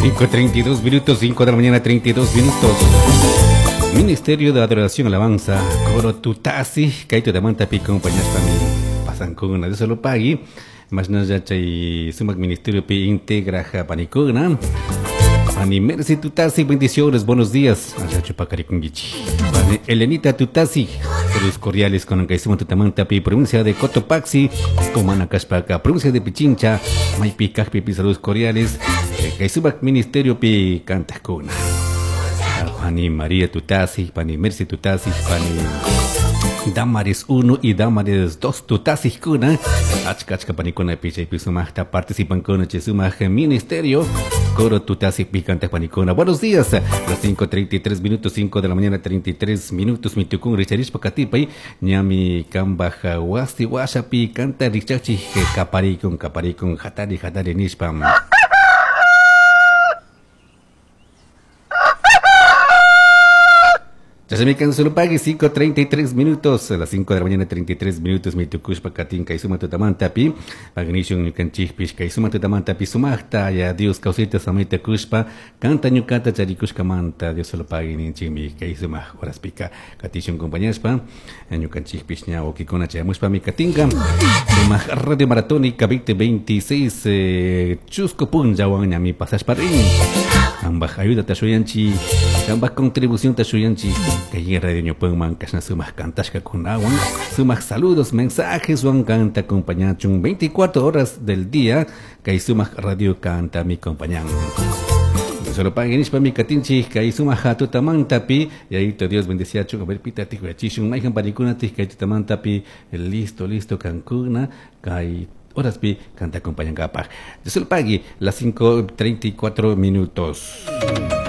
5:32, 5 de la mañana, 32 minutos. Ministerio de Adoración Alabanza, Coro Tutasi, Kaito de Manta Pico, compañías también pasan con una de solo pagui. Más no ya chay sumac ministerio pi integra japanicuna. Pani Mercy Tutasi, bendiciones, buenos días. Allá chupacaricungichi. Pani Elenita Tutasi, saludos cordiales con Kaisuma Tutamanta pi provincia de Cotopaxi, Comana Caspaca, provincia de Pichincha, Maipi Cajpi, saludos cordiales. Kaisuma ministerio pi Cantacuna. Pani María Tutasi, Pani Mercy Tutasi, Pani Damaris 1 y Damaris 2 Tutasi Kuna. Achkachka Panicona Picha y Pisumachta participan con Chesumaj Ministerio. Coro Tutasi Picante Panicona. Buenos días, las 5:33 minutos, 5 de la mañana, 33 minutos. Mi tucun Richarish Pacatipai, Ñami Cambaja Wasti Washapi, Canta Richachi, Caparicon, Hatari Nishpam. Ya se me cansó lo pague, 5:33 minutos, a las 5 de la mañana, 33 minutos, mi tucushpa katin kaisuma tutamantapi, pagnishun kanchihpish kaisuma tutamantapi sumachta, ya Dios causita samita kushpa, canta ñukata charikushka manta, Dios lo pague ninchimi kaisuma, horas pica, katishun compañaspa, ñukanchihpish ña okikona chayamushpa mi katinga, sumach radio maratónica 2026, chusco punja wanya mi pasas parin, ambas ayuda tashuyanchi, ambas contribución tashuyanchi. Que llega de Ñopangman, que es sumas cantasca con agua, sumas saludos, mensajes, Juan canta acompañachun 24 horas del día, que hay sumas radio canta mi compañán. Solo paguen para mi catinchi, que hay sumas hatu tamantapi, y ahí te Dios bendicia chu, a ver pita tico de chichun, maijan paricuna tis, que hay tamantapi, listo, cancuna, que hay horas pi canta acompañan capaz. Yo solo pague las 5:34 minutos.